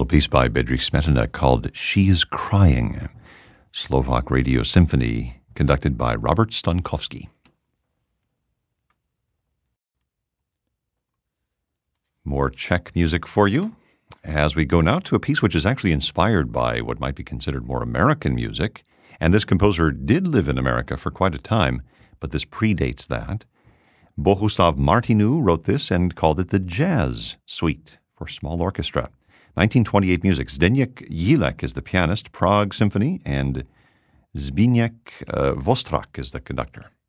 little piece by Bedřich Smetana called She's Crying, Slovak Radio Symphony, conducted by Robert Stankowski. More Czech music for you, as we go now to a piece which is actually inspired by what might be considered more American music, and this composer did live in America for quite a time, but this predates that. Bohuslav Martinu wrote this and called it the Jazz Suite for small orchestra. 1928 music. Zdeněk Jílek is the pianist, Prague Symphony, and Zbigněk Vostrak is the conductor.